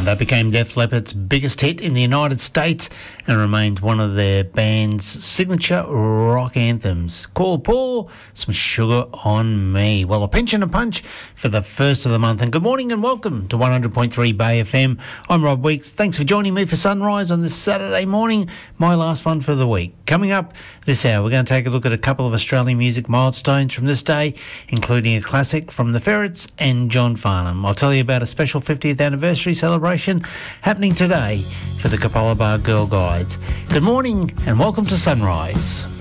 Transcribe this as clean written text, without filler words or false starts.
And that became Def Leppard's biggest hit in the United States and remained one of their band's signature rock anthems. Call Paul, Some Sugar on Me. Well, a pinch and a punch for the first of the month. And good morning and welcome to 100.3 Bay FM. I'm Rob Weeks. Thanks for joining me for Sunrise on this Saturday morning, my last one for the week. Coming up this hour, we're going to take a look at a couple of Australian music milestones from this day, including a classic from the Ferrets and John Farnham. I'll tell you about a special 50th anniversary celebration happening today for the Capalaba Girl Guides. Good morning and welcome to Sunrise.